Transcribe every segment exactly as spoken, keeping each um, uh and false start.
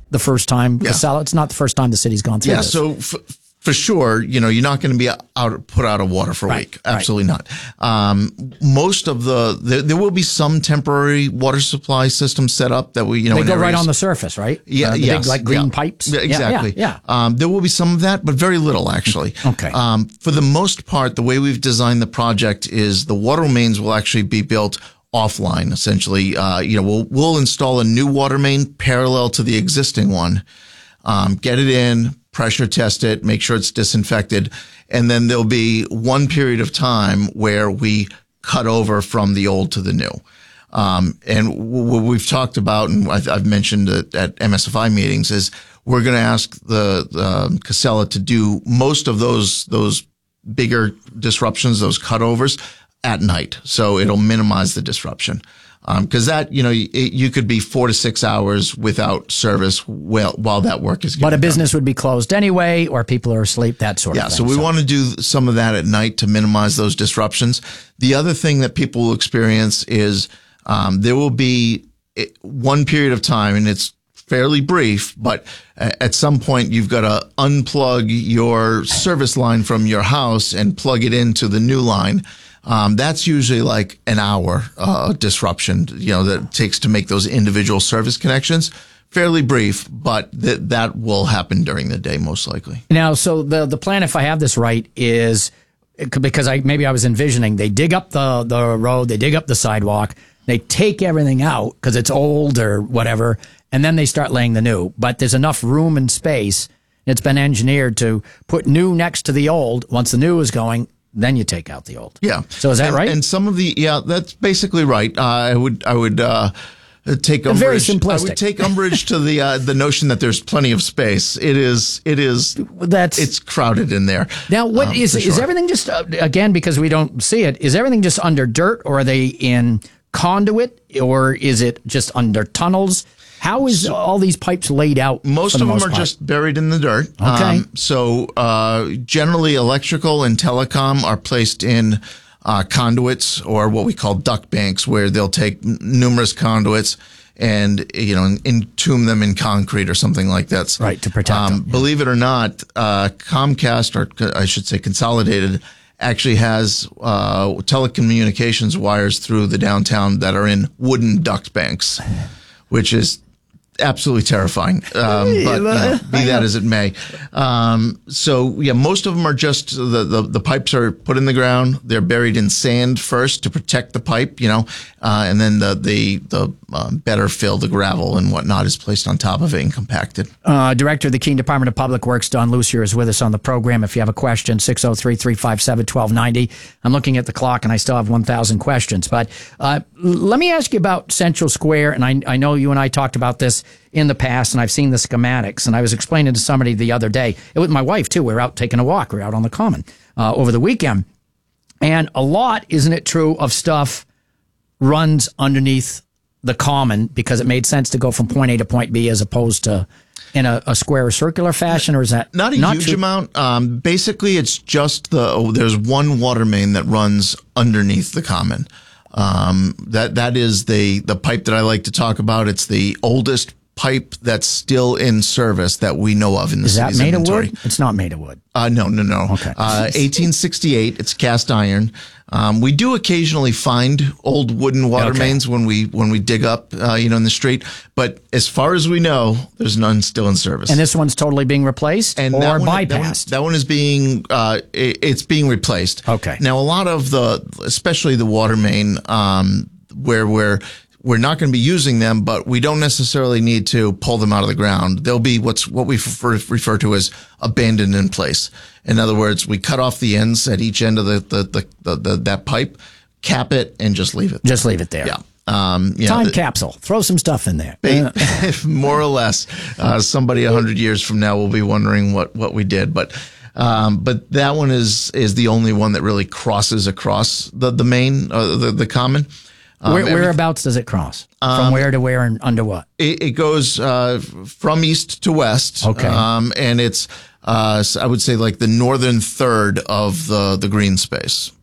the first time Yeah. Casella. It's not the first time the city's gone through Yeah, this. so f- for sure, you know, you're not going to be out put out of water for a Right, week. Absolutely not. Um, most of the there, there will be some temporary water supply systems set up that we, you know, They in go right areas- on the surface, right? Yeah, uh, the yes, big like green yeah. pipes. Yeah, exactly. Yeah, yeah. Um, there will be some of that, but very little actually. Okay. Um, for the most part, the way we've designed the project is the water mains will actually be built offline. Essentially, uh, you know, we'll we'll install a new water main parallel to the existing one, um, get it in, pressure test it, make sure it's disinfected, and then there'll be one period of time where we cut over from the old to the new. Um, and what we've talked about, and I've, I've mentioned it at M S F I meetings, is we're going to ask the, the Casella to do most of those those bigger disruptions, those cutovers, at night, so it'll minimize the disruption. Because um, that, you know, it, you could be four to six hours without service while while that work is getting But a done. business would be closed anyway, or people are asleep, that sort Yeah, of so thing. we want to do some of that at night to minimize those disruptions. The other thing that people will experience is um, there will be one period of time, and it's fairly brief, but at some point you've got to unplug your service line from your house and plug it into the new line. Um, that's usually like an hour uh, disruption, you know, that it takes to make those individual service connections. Fairly brief, but th- that will happen during the day most likely. Now, so the the plan, if I have this right, is because I maybe I was envisioning they dig up the the road, they dig up the sidewalk, they take everything out because it's old or whatever, and then they start laying the new. But there's enough room and space. It's been engineered to put new next to the old. Once the new is going, then you take out the old. Yeah. So is that and, right? And some of the, yeah, that's basically right. Uh, I would, I would, uh, take umbrage. Very simplistic. I would take umbrage to the, uh, the notion that there's plenty of space. It is, it is, That's it's crowded in there. Now, what um, is for is sure. everything just uh, again because we don't see it? Is everything just under dirt, or are they in conduit, or is it just under tunnels? How is all these pipes laid out? Most for the of them most are part? just buried in the dirt. Okay. Um, so uh, generally, electrical and telecom are placed in uh, conduits, or what we call duct banks, where they'll take n- numerous conduits and, you know, entomb them in concrete or something like that. Right, to protect them, yeah. Believe it or not, uh, Comcast, or I should say Consolidated, actually has uh, telecommunications wires through the downtown that are in wooden duct banks, which is absolutely terrifying. Um, but you know, be that as it may. Um, so yeah, most of them are just the, the, the pipes are put in the ground. They're buried in sand first to protect the pipe, you know, uh, and then the, the, the um, better fill, the gravel and whatnot is placed on top of it and compacted. Uh, Director of the Keene Department of Public Works, Don Lucier, is with us on the program. If you have a question, six oh three, three five seven, one two nine oh. I'm looking at the clock and I still have one thousand questions. But uh, let me ask you about Central Square. And I, I know you and I talked about this in the past, and I've seen the schematics. And I was explaining to somebody the other day, it was my wife too. We were out taking a walk. We were out on the common uh, over the weekend. And a lot, isn't it true, of stuff runs underneath the common because it made sense to go from point A to point B as opposed to in a, a square or circular fashion, or is that not a not huge true? amount? Um, basically, it's just the oh, there's one water main that runs underneath the common. Um, that that is the the pipe that I like to talk about. It's the oldest pipe that's still in service that we know of in the Is that city's made inventory. of wood? It's not made of wood. Uh, no, no, no. Okay. Uh, eighteen sixty-eight. It's cast iron. Um, we do occasionally find old wooden water Okay. mains when we when we dig up, uh, you know, in the street. But as far as we know, there's none still in service. And this one's totally being replaced And or that one, bypassed? That one, that one is being uh, it, it's being replaced. Okay. Now a lot of the, especially the water main, um, where we're we're not going to be using them, but we don't necessarily need to pull them out of the ground. They'll be what's what we refer, refer to as abandoned in place. In other words, we cut off the ends at each end of the the, the, the, the that pipe, cap it, and just leave it. Just leave it there. Yeah. Um, you Time know, capsule. Throw some stuff in there. Ba- more or less, uh, somebody a hundred years from now will be wondering what, what we did. But, um, but that one is, is the only one that really crosses across the, the main, uh, the, the common. Um, Where, every- whereabouts does it cross? From where to where and under what? it, it goes, uh, from east to west. Okay. Um, and it's, uh, I would say like the northern third of the, the green space.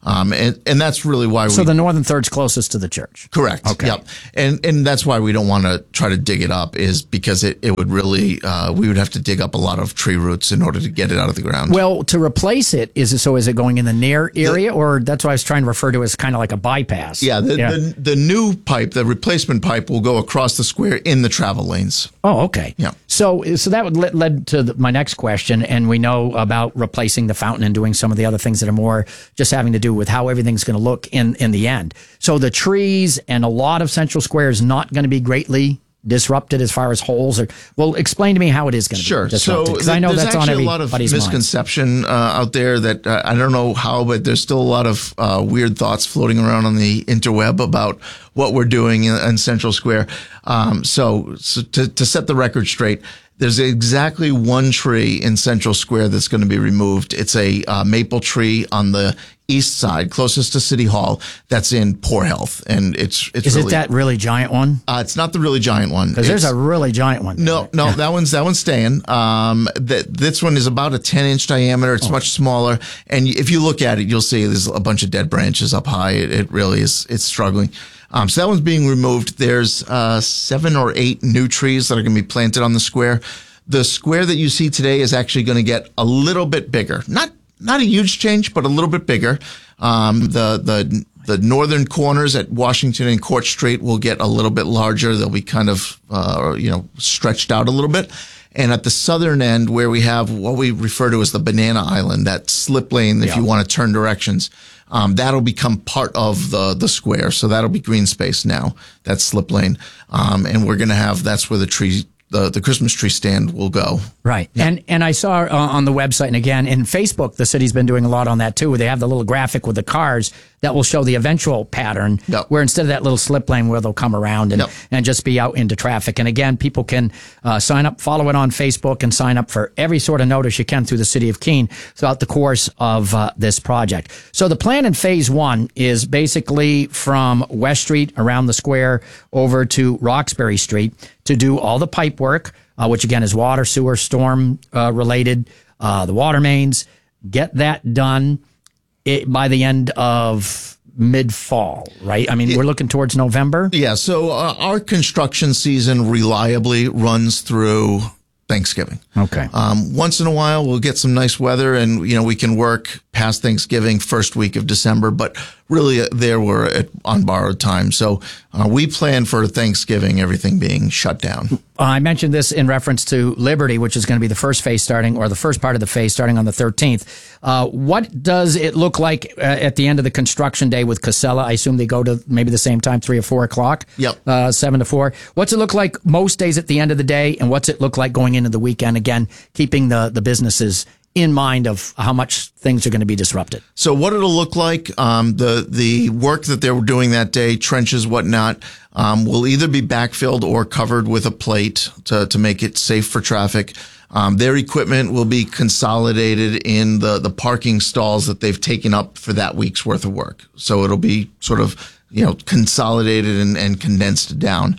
Um, and, and that's really why we. So the northern third's closest to the church. Correct. Okay. Yep. And and that's why we don't want to try to dig it up, is because it, it would really, uh, we would have to dig up a lot of tree roots in order to get it out of the ground. Well, to replace it, is it, so is it going in the near area, the, or that's what I was trying to refer to as kind of like a bypass? Yeah. The, yeah. the, the new pipe, the replacement pipe, will go across the square in the travel lanes. Oh, okay. Yeah. So, so that would lead, led to the, my next question, and we know about replacing the fountain and doing some of the other things that are more just having to do with how everything's going to look in, in the end. So the trees and a lot of Central Square is not going to be greatly disrupted as far as holes, or well, explain to me how it is going to sure. be disrupted, because I know there's that's on actually a lot of everybody's misconception uh, out there that uh, I don't know how, but there's still a lot of uh, weird thoughts floating around on the interweb about what we're doing in, in Central Square. Um, so, so to, to set the record straight, there's exactly one tree in Central Square that's going to be removed. It's a uh, maple tree on the east side, closest to City Hall, that's in poor health, and it's it's. Is really, it that really giant one? Uh, it's not the really giant one. Because there's a really giant one. No, there. no, Yeah. that one's that one's staying. Um, that this one is about a ten inch diameter. It's oh. much smaller, and if you look at it, you'll see there's a bunch of dead branches up high. It, it really is. It's struggling. Um, so that one's being removed. There's uh, seven or eight new trees that are going to be planted on the square. The square that you see today is actually going to get a little bit bigger. Not not a huge change, but a little bit bigger. Um, the the the northern corners at Washington and Court Street will get a little bit larger. They'll be kind of uh, you know stretched out a little bit. And at the southern end, where we have what we refer to as the Banana Island, that slip lane, if yeah. you want to turn directions. Um, that'll become part of the, the square. So that'll be green space now, that slip lane. Um, and we're going to have, that's where the tree, the, the Christmas tree stand will go. Right. Yeah. And, and I saw uh, on the website, and again, in Facebook, the city's been doing a lot on that too, where they have the little graphic with the cars that will show the eventual pattern, yep. where instead of that little slip lane where they'll come around and, yep. and just be out into traffic. And again, people can uh, sign up, follow it on Facebook, and sign up for every sort of notice you can through the city of Keene throughout the course of uh, this project. So the plan in phase one is basically from West Street around the square over to Roxbury Street to do all the pipe work, uh, which again is water, sewer, storm uh, related, uh, the water mains, get that done it, by the end of mid-fall, right? I mean, yeah. we're looking towards November. Yeah, so uh, our construction season reliably runs through Thanksgiving. Okay. Um, once in a while, we'll get some nice weather, and you know we can work past Thanksgiving, first week of December. But really, uh, there we're at, on borrowed time. So uh, we plan for Thanksgiving, everything being shut down. Uh, I mentioned this in reference to Liberty, which is going to be the first phase starting, or the first part of the phase starting on the thirteenth. Uh, what does it look like uh, at the end of the construction day with Casella? I assume they go to maybe the same time, three or four o'clock. Yep. Uh, seven to four. What's it look like most days at the end of the day, and what's it look like going into the weekend? Again, keeping the the businesses in mind of how much things are going to be disrupted. So what it'll look like, um, the the work that they were doing that day, trenches, whatnot, um, will either be backfilled or covered with a plate to to make it safe for traffic. Um, their equipment will be consolidated in the the parking stalls that they've taken up for that week's worth of work. So it'll be sort of you know consolidated and, and condensed down.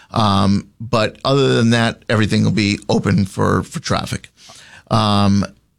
Um, but other than that, everything will be open for for traffic. Um,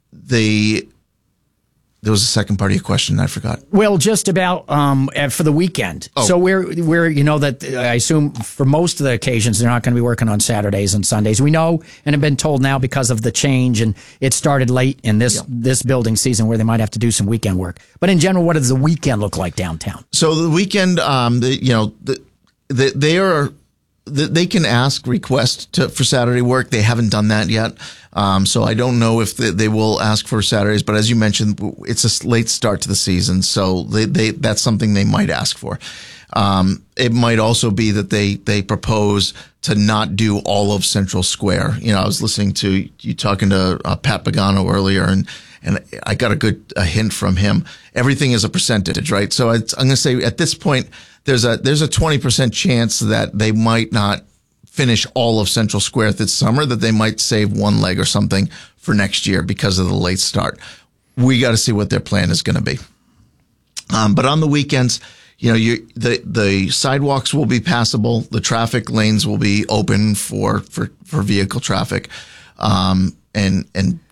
The there was a second part of your question I forgot. Well, just about um, for the weekend. Oh. So we're we're you know that I assume for most of the occasions they're not going to be working on Saturdays and Sundays. We know and have been told now because of the change, and it started late in this yeah. this building season where they might have to do some weekend work. But in general, what does the weekend look like downtown? So the weekend, um, the, you know, the, the, they are. They can ask, request to, for Saturday work. They haven't done that yet. Um, so I don't know if they, they will ask for Saturdays, but as you mentioned, it's a late start to the season. So they, they, that's something they might ask for. Um, it might also be that they, they propose to not do all of Central Square. You know, I was listening to you talking to uh, Pat Pagano earlier, and, and I got a good a hint from him. Everything is a percentage, right? So it's, I'm going to say at this point, there's a, there's a twenty percent chance that they might not finish all of Central Square this summer, that they might save one leg or something for next year because of the late start. We got to see what their plan is going to be. Um, but on the weekends, you know, you, the, the sidewalks will be passable. The traffic lanes will be open for, for, for vehicle traffic. Um, and, and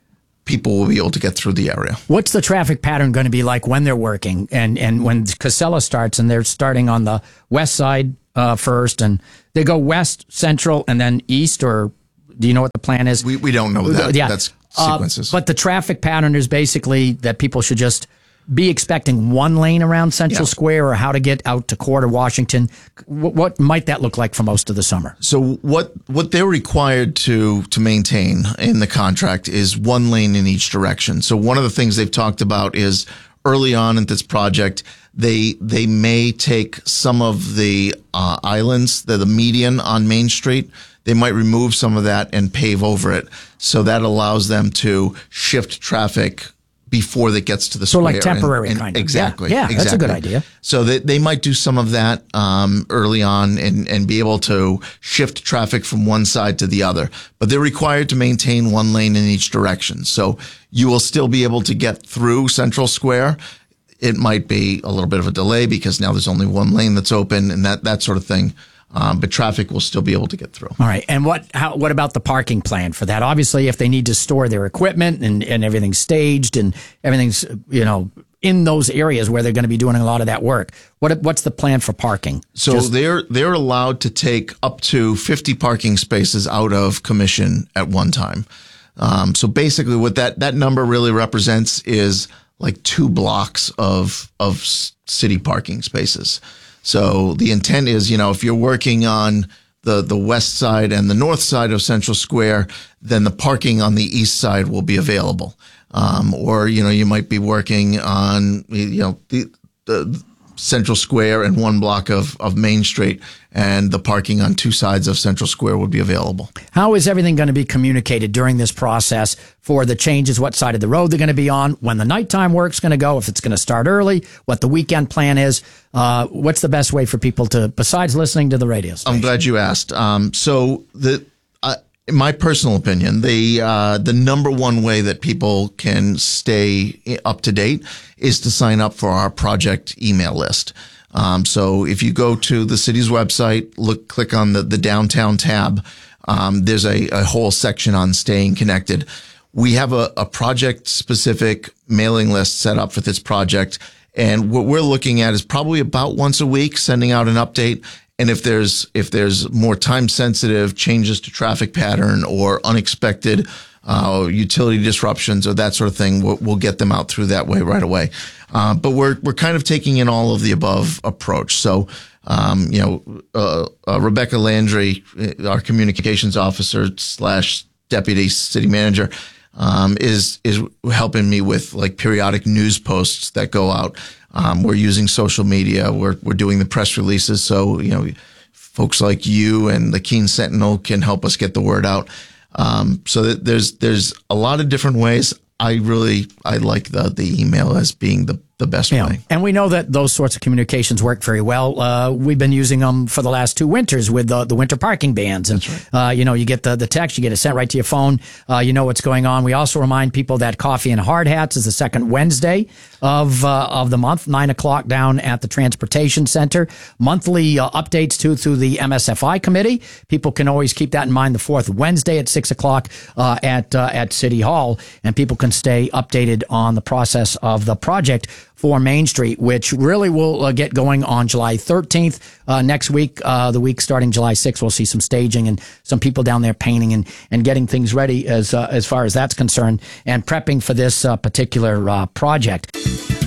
people will be able to get through the area. What's the traffic pattern going to be like when they're working and, and when Casella starts and they're starting on the west side uh, first and they go west, central, and then east, or do you know what the plan is? We we don't know that. Yeah. That's sequences. Uh, but the traffic pattern is basically that people should just be expecting one lane around Central Yeah. Square, or how to get out to Court or Washington. What, what might that look like for most of the summer? So what what they're required to to maintain in the contract is one lane in each direction. So one of the things they've talked about is early on in this project, they they may take some of the uh, islands, the, the median on Main Street. They might remove some of that and pave over it. So that allows them to shift traffic before that gets to the So square. like temporary and, and kind of. Exactly. Yeah, yeah, exactly. that's a good idea. So they, they might do some of that um, early on and, and be able to shift traffic from one side to the other. But they're required to maintain one lane in each direction. So you will still be able to get through Central Square. It might be a little bit of a delay because now there's only one lane that's open and that, that sort of thing. Um, but traffic will still be able to get through. All right. And what how, what about the parking plan for that? Obviously, if they need to store their equipment and, and everything's staged and everything's, you know, in those areas where they're going to be doing a lot of that work, what what's the plan for parking? So Just- they're they're allowed to take up to fifty parking spaces out of commission at one time. Um, so basically what that, that number really represents is like two blocks of of s- city parking spaces. So the intent is, you know, if you're working on the, the west side and the north side of Central Square, then the parking on the east side will be available. Um, or, you know, you might be working on, you know, the, the Central Square and one block of, of Main Street, and the parking on two sides of Central Square would be available. How is everything going to be communicated during this process for the changes, what side of the road they're going to be on, when the nighttime work's going to go, if it's going to start early, what the weekend plan is? Uh, what's the best way for people to, besides listening to the radio station? I'm glad you asked. Um, so the, uh, in my personal opinion, the uh, the number one way that people can stay up to date is to sign up for our project email list. Um, so if you go to the city's website, look, click on the, the downtown tab, um, there's a, a whole section on staying connected. We have a, a project specific mailing list set up for this project. And what we're looking at is probably about once a week sending out an update. And if there's, if there's more time sensitive changes to traffic pattern or unexpected uh, utility disruptions or that sort of thing, we'll, we'll get them out through that way right away. Uh, but we're, we're kind of taking in all of the above approach. So, um, you know, uh, uh, Rebecca Landry, our communications officer slash deputy city manager, um, is, is helping me with like periodic news posts that go out. Um, we're using social media. We're, we're doing the press releases. So, you know, folks like you and the Keene Sentinel can help us get the word out. Um, so that there's, there's a lot of different ways. I really, I like the, the email as being the, the best Yeah. way. And we know that those sorts of communications work very well. Uh, we've been using them for the last two winters with the, the winter parking bans. And, right. uh, you know, you get the, the text, you get it sent right to your phone. Uh, you know what's going on. We also remind people that Coffee and Hard Hats is the second Wednesday of, uh, of the month, nine o'clock down at the Transportation Center. Monthly uh, updates too through the M S F I committee. People can always keep that in mind. The fourth Wednesday at six o'clock, uh, at, uh, at City Hall, and people can stay updated on the process of the project for Main Street, which really will uh, get going on July thirteenth. Uh, next week, uh, the week starting July sixth, we'll see some staging and some people down there painting and, and getting things ready as uh, as far as that's concerned, and prepping for this uh, particular uh, project.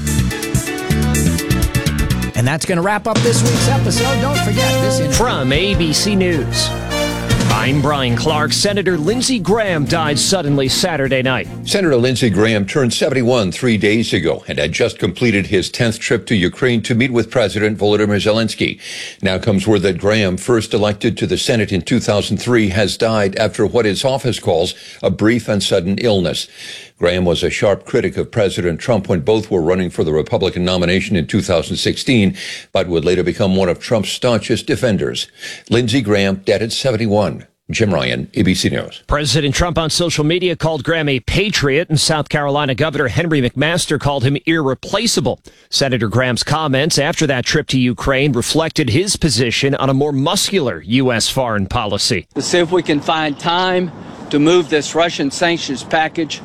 And that's going to wrap up this week's episode. Don't forget this interview. From A B C News, I'm Brian Clark. Senator Lindsey Graham died suddenly Saturday night. Senator Lindsey Graham turned seventy-one three days ago and had just completed his tenth trip to Ukraine to meet with President Volodymyr Zelensky. Now comes word that Graham, first elected to the Senate in two thousand three, has died after what his office calls a brief and sudden illness. Graham was a sharp critic of President Trump when both were running for the Republican nomination in two thousand sixteen, but would later become one of Trump's staunchest defenders. Lindsey Graham, dead at seventy-one. Jim Ryan, A B C News. President Trump on social media called Graham a patriot, and South Carolina Governor Henry McMaster called him irreplaceable. Senator Graham's comments after that trip to Ukraine reflected his position on a more muscular U S foreign policy. To see if we can find time to move this Russian sanctions package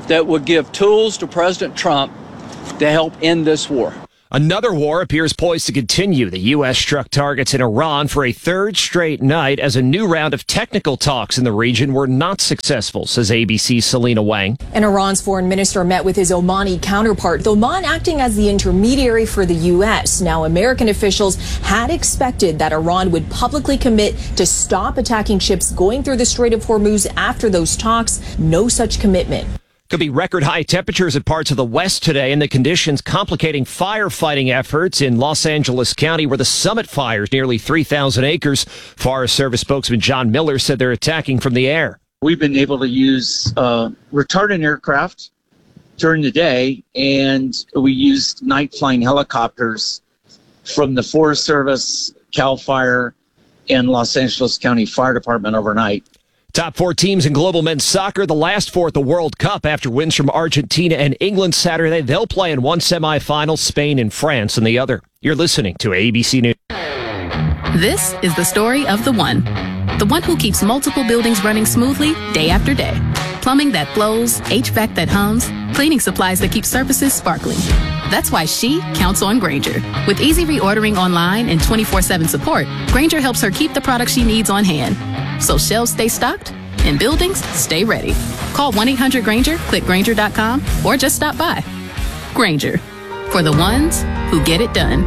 that would give tools to President Trump to help end this war. Another war appears poised to continue. The U S struck targets in Iran for a third straight night as a new round of technical talks in the region were not successful, says A B C's Selena Wang. And Iran's foreign minister met with his Omani counterpart, the Oman acting as the intermediary for the U S. Now, American officials had expected that Iran would publicly commit to stop attacking ships going through the Strait of Hormuz after those talks. No such commitment. Could be record high temperatures at parts of the west today, and the conditions complicating firefighting efforts in Los Angeles County, where the Summit fires nearly three thousand acres. Forest Service spokesman John Miller said they're attacking from the air. We've been able to use uh, retardant aircraft during the day, and we used night flying helicopters from the Forest Service, CAL FIRE, and Los Angeles County Fire Department overnight. Top four teams in global men's soccer, the last four at the World Cup after wins from Argentina and England Saturday. They'll play in one semifinal, Spain and France in the other. You're listening to A B C News. This is the story of the one. The one who keeps multiple buildings running smoothly day after day. Plumbing that flows, H V A C that hums, cleaning supplies that keep surfaces sparkling. That's why she counts on Grainger. With easy reordering online and twenty-four seven support, Grainger helps her keep the products she needs on hand. So shelves stay stocked and buildings stay ready. Call one eight hundred Grainger, click Grainger dot com, or just stop by. Grainger, for the ones who get it done.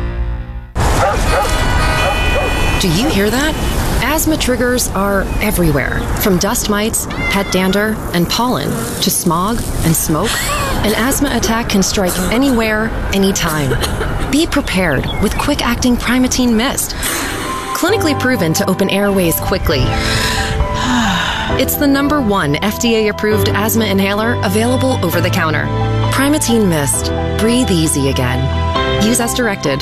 Do you hear that? Asthma triggers are everywhere, from dust mites, pet dander, and pollen, to smog and smoke. An asthma attack can strike anywhere, anytime. Be prepared with quick-acting Primatene Mist. Clinically proven to open airways quickly. It's the number one F D A-approved asthma inhaler available over the counter. Primatene Mist. Breathe easy again. Use as directed.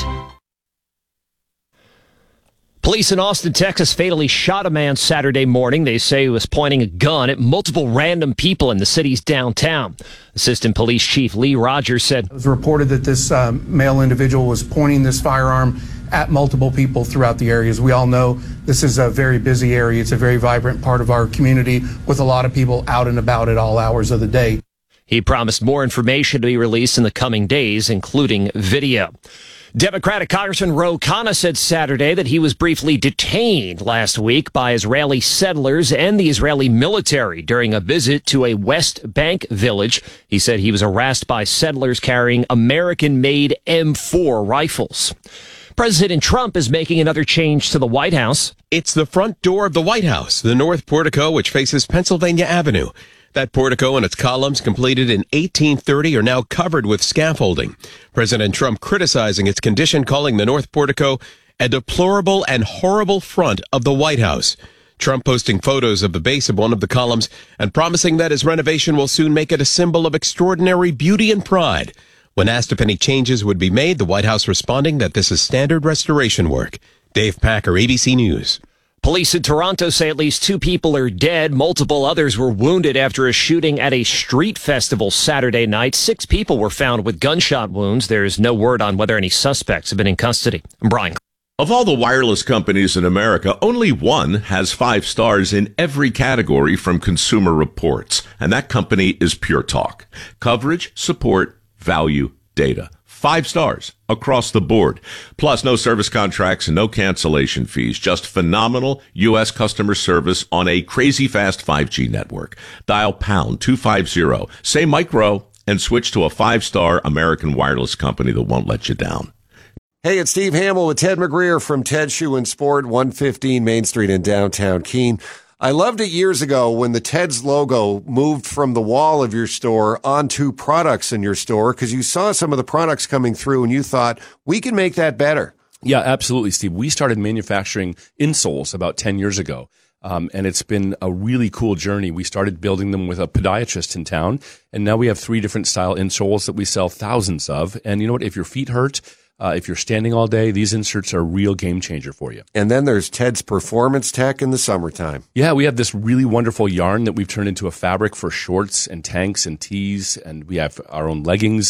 Police in Austin, Texas fatally shot a man Saturday morning. They say he was pointing a gun at multiple random people in the city's downtown. Assistant Police Chief Lee Rogers said, it was reported that this um, male individual was pointing this firearm at multiple people throughout the area. As we all know, this is a very busy area. It's a very vibrant part of our community with a lot of people out and about at all hours of the day. He promised more information to be released in the coming days, including video. Democratic Congressman Ro Khanna said Saturday that he was briefly detained last week by Israeli settlers and the Israeli military during a visit to a West Bank village. He said he was harassed by settlers carrying American-made M four rifles. President Trump is making another change to the White House. It's the front door of the White House, the north portico, which faces Pennsylvania Avenue. That portico and its columns, completed in eighteen thirty, are now covered with scaffolding. President Trump criticizing its condition, calling the north portico a deplorable and horrible front of the White House. Trump posting photos of the base of one of the columns and promising that his renovation will soon make it a symbol of extraordinary beauty and pride. When asked if any changes would be made, the White House responding that this is standard restoration work. Dave Packer, A B C News. Police in Toronto say at least two people are dead. Multiple others were wounded after a shooting at a street festival Saturday night. Six people were found with gunshot wounds. There is no word on whether any suspects have been in custody. I'm Brian. Of all the wireless companies in America, only one has five stars in every category from Consumer Reports, and that company is Pure Talk. Coverage, support, value, data. Five stars across the board. Plus, no service contracts and no cancellation fees. Just phenomenal U S customer service on a crazy fast five G network. Dial pound two fifty, say micro, and switch to a five-star American wireless company that won't let you down. Hey, it's Steve Hamill with Ted McGreer from Ted Shoe and Sport, one fifteen Main Street in downtown Keene. I loved it years ago when the Ted's logo moved from the wall of your store onto products in your store, because you saw some of the products coming through and you thought, we can make that better. Yeah, absolutely, Steve. We started manufacturing insoles about ten years ago, um, and it's been a really cool journey. We started building them with a podiatrist in town, and now we have three different style insoles that we sell thousands of. And you know what? If your feet hurt, Uh, if you're standing all day, these inserts are a real game changer for you. And then there's Ted's Performance Tech in the summertime. Yeah, we have this really wonderful yarn that we've turned into a fabric for shorts and tanks and tees, and we have our own leggings.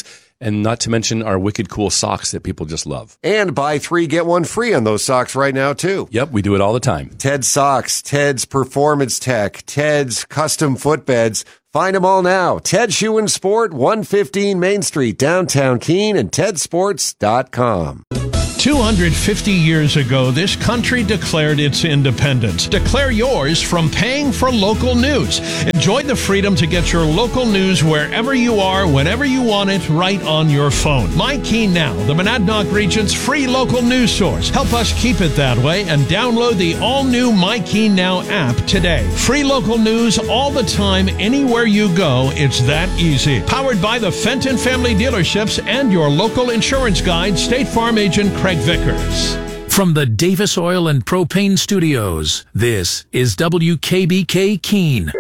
and not to mention our wicked cool socks that people just love. And buy three, get one free on those socks right now, too. Yep, we do it all the time. Ted's Socks, Ted's Performance Tech, Ted's Custom Footbeds. Find them all now. Ted Shoe and Sport, one fifteen Main Street, downtown Keene, and ted sports dot com. two hundred fifty years ago, this country declared its independence. Declare yours from paying for local news. Enjoy the freedom to get your local news wherever you are, whenever you want it, right on your phone. My Keene Now, the Monadnock region's free local news source. Help us keep it that way and download the all-new My Keene Now app today. Free local news all the time, anywhere you go. It's that easy. Powered by the Fenton Family Dealerships and your local insurance guide, State Farm agent Craig Vickers. From the Davis Oil and Propane Studios, this is W K B K Keene.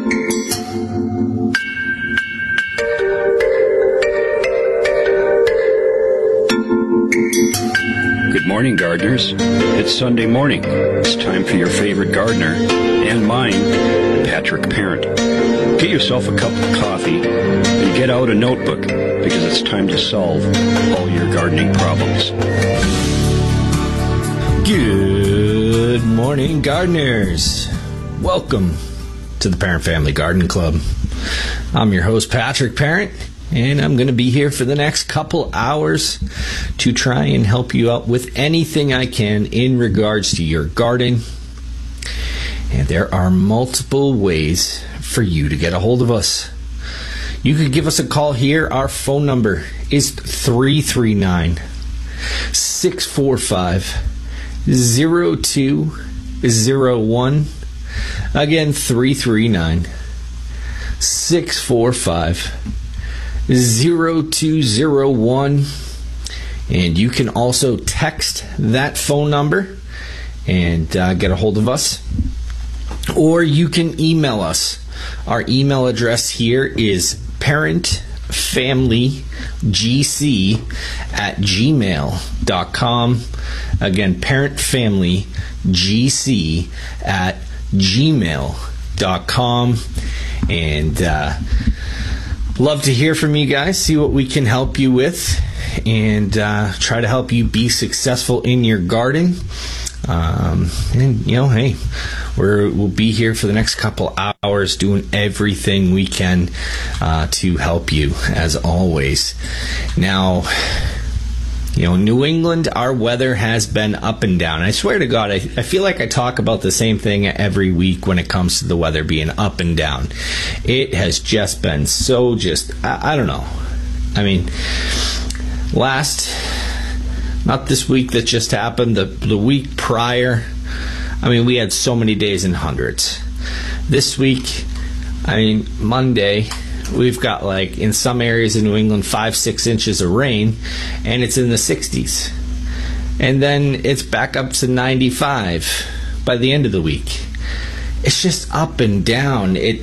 Good morning, gardeners. It's Sunday morning. It's time for your favorite gardener, and mine, Patrick Parent. Get yourself a cup of coffee and get out a notebook, because it's time to solve all your gardening problems. Good morning, gardeners. Welcome to the Parent Family Garden Club. I'm your host, Patrick Parent, and I'm going to be here for the next couple hours to try and help you out with anything I can in regards to your garden. And there are multiple ways for you to get a hold of us. You could give us a call here. Our phone number is three three nine, six four five, zero two zero one. Again, three three nine, six four five, zero two zero one. And you can also text that phone number and uh, get a hold of us. Or you can email us. Our email address here is parentfamilygc at gmail dot com. Again, parentfamilygc at gmail dot com. And uh, love to hear from you guys, see what we can help you with, and uh, try to help you be successful in your garden. Um, and, you know, hey, we're, we'll be here for the next couple hours doing everything we can uh, to help you, as always. Now, you know, New England, our weather has been up and down. I swear to God, I, I feel like I talk about the same thing every week when it comes to the weather being up and down. It has just been so just, I, I don't know. I mean, last... Not this week that just happened, the the week prior. I mean, we had so many days in hundreds. This week, I mean, Monday, we've got, like, in some areas in New England, five, six inches of rain, and it's in the sixties. And then it's back up to ninety-five by the end of the week. It's just up and down. It.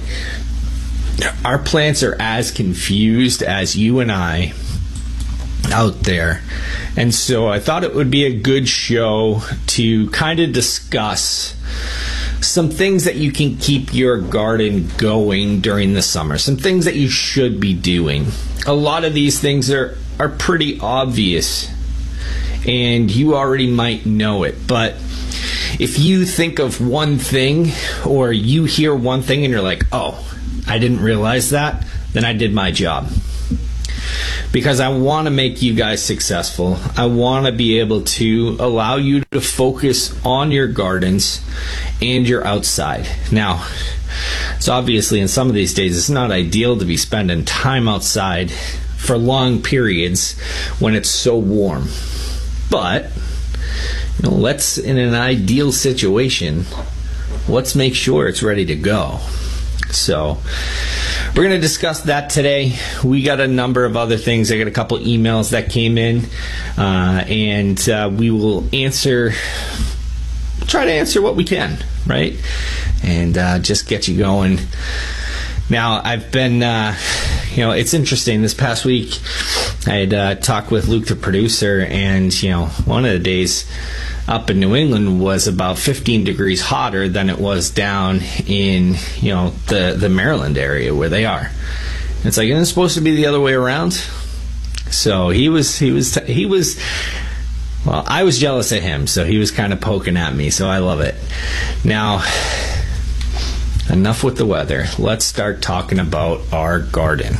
Our plants are as confused as you and I out there. And so I thought it would be a good show to kind of discuss some things that you can keep your garden going during the summer, some things that you should be doing. A lot of these things are, are pretty obvious, and you already might know it. But if you think of one thing, or you hear one thing and you're like, oh, I didn't realize that, then I did my job. Because I want to make you guys successful. I want to be able to allow you to focus on your gardens and your outside. Now, it's obviously in some of these days, it's not ideal to be spending time outside for long periods when it's so warm. But, you know, let's, in an ideal situation, let's make sure it's ready to go. So, we're going to discuss that today. We got a number of other things. I got a couple emails that came in, uh, and uh, we will answer, try to answer what we can, right? And uh, just get you going. Now, I've been, uh, you know, it's interesting. This past week, I had uh, talked with Luke, the producer, and, you know, one of the days up in New England was about fifteen degrees hotter than it was down in, you know, the, the Maryland area where they are. It's like, isn't it supposed to be the other way around? So he was, he was, he was, well, I was jealous of him, so he was kind of poking at me, so I love it. Now, enough with the weather. Let's start talking about our garden.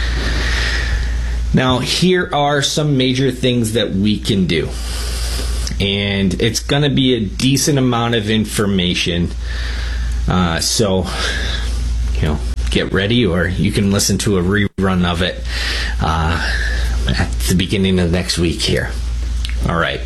Now, here are some major things that we can do. And it's going to be a decent amount of information. Uh, so, you know, get ready, or you can listen to a rerun of it uh, at the beginning of next week here. All right.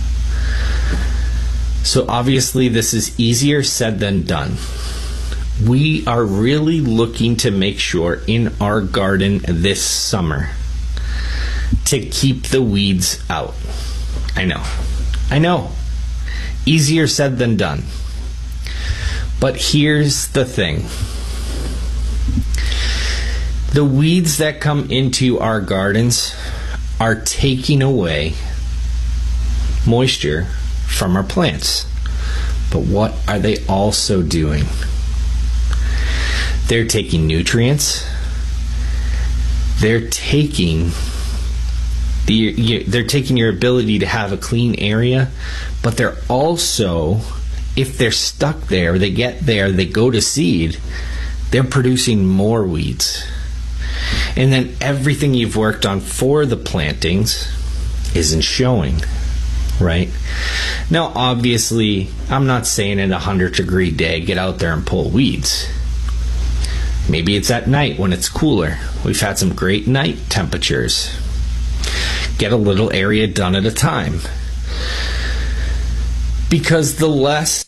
So obviously this is easier said than done. We are really looking to make sure in our garden this summer to keep the weeds out. I know. I know. Easier said than done. But here's the thing. The weeds that come into our gardens are taking away moisture from our plants. But what are they also doing? They're taking nutrients. They're taking the they're taking your ability to have a clean area, but they're also, if they're stuck there, they get there, they go to seed, they're producing more weeds. And then everything you've worked on for the plantings isn't showing, right? Now, obviously, I'm not saying in a one hundred degree day, get out there and pull weeds. Maybe it's at night when it's cooler. We've had some great night temperatures. Get a little area done at a time. Because the less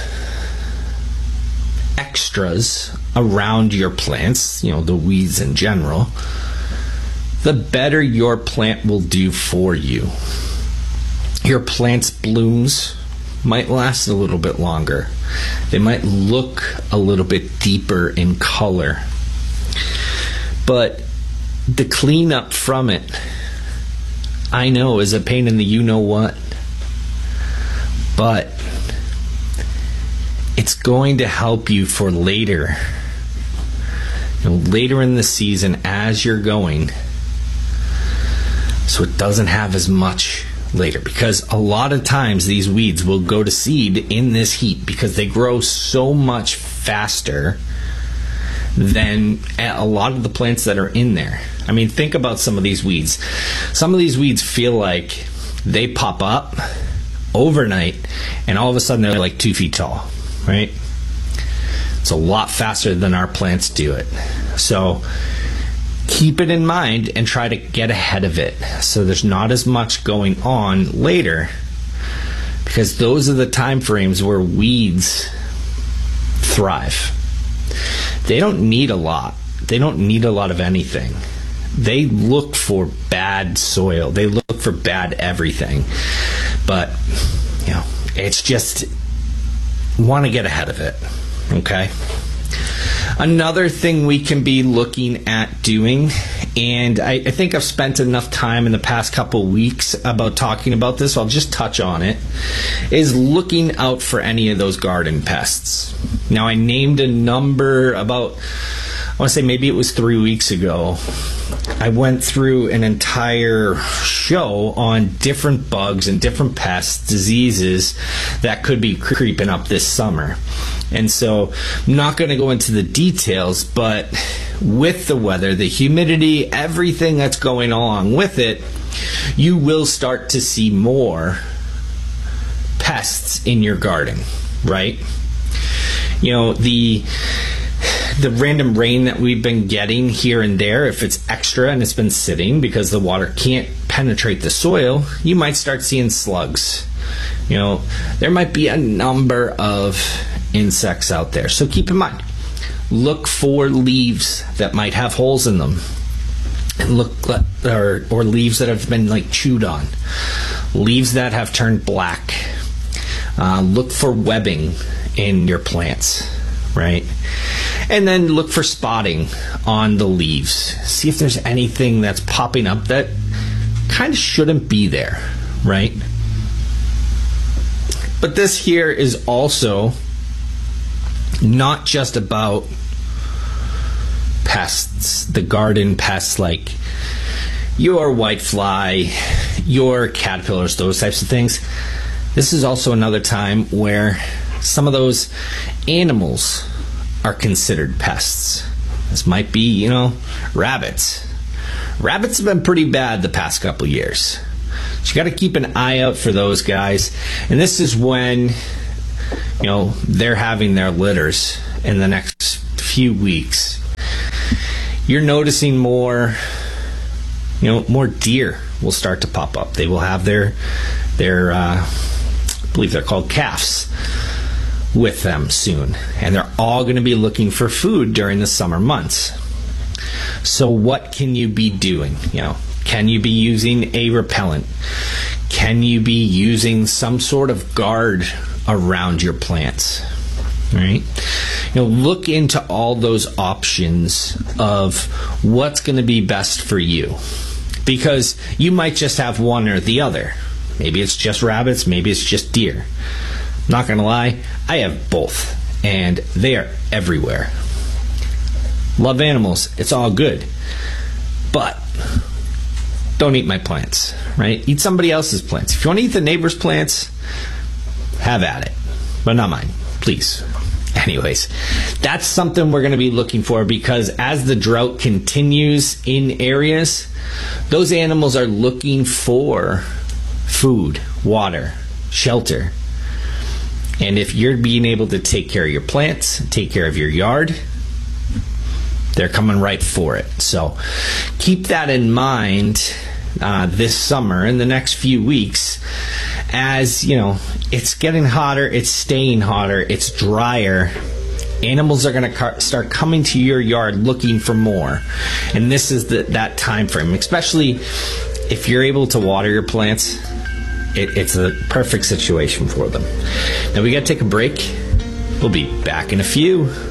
extras around your plants, you know, the weeds in general, the better your plant will do for you. Your plant's blooms might last a little bit longer. They might look a little bit deeper in color. But the cleanup from it, I know, is a pain in the you-know-what. But it's going to help you for later. You know, later in the season as you're going. So it doesn't have as much later, because a lot of times these weeds will go to seed in this heat because they grow so much faster than a lot of the plants that are in there. I mean, think about some of these weeds. Some of these weeds feel like they pop up overnight and all of a sudden they're like two feet tall, right? It's a lot faster than our plants do it. So keep it in mind and try to get ahead of it so there's not as much going on later, because those are the time frames where weeds thrive. They don't need a lot. They don't need a lot of anything. They look for bad soil. They look for bad everything. But, you know, it's just, want to get ahead of it, okay? Another thing we can be looking at doing, and I, I think I've spent enough time in the past couple weeks about talking about this, so I'll just touch on it, is looking out for any of those garden pests. Now, I named a number about, I want to say maybe it was three weeks ago. I went through an entire show on different bugs and different pests, diseases that could be creeping up this summer. And so I'm not going to go into the details, but with the weather, the humidity, everything that's going along with it, you will start to see more pests in your garden, right? You know, the the random rain that we've been getting here and there, if it's extra and it's been sitting because the water can't penetrate the soil, you might start seeing slugs. You know, there might be a number of insects out there. So keep in mind, look for leaves that might have holes in them. And look, or, or leaves that have been like chewed on. Leaves that have turned black. Uh, look for webbing in your plants, right? And then look for spotting on the leaves. See if there's anything that's popping up that kind of shouldn't be there, right? But this here is also not just about pests, the garden pests like your whitefly, your caterpillars, those types of things. This is also another time where some of those animals are considered pests. This might be, you know, rabbits. Rabbits have been pretty bad the past couple of years. So you got to keep an eye out for those guys. And this is when, you know, they're having their litters in the next few weeks. You're noticing more, you know, more deer will start to pop up. They will have their, their, uh, I believe they're called calves, with them soon. And they're all going to be looking for food during the summer months. So what can you be doing? You know, can you be using a repellent? Can you be using some sort of guard around your plants? Right? You know, look into all those options of what's going to be best for you. Because you might just have one or the other. Maybe it's just rabbits, maybe it's just deer. Not going to lie, I have both. And they are everywhere. Love animals, it's all good. But don't eat my plants, right? Eat somebody else's plants. If you want to eat the neighbor's plants, have at it. But not mine, please. Anyways, that's something we're going to be looking for, because as the drought continues in areas, those animals are looking for food, water, shelter. And if you're being able to take care of your plants, take care of your yard, they're coming right for it. So keep that in mind uh, this summer, in the next few weeks, as, you know, it's getting hotter, it's staying hotter, it's drier. Animals are going to car- start coming to your yard looking for more. And this is the, that time frame, especially if you're able to water your plants. It, it's a perfect situation for them. Now we got to take a break. We'll be back in a few.